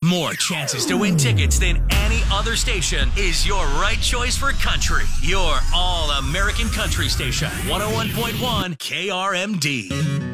More chances to win tickets than any other station is your right choice for country. Your all-American country station, 101.1 KRMD.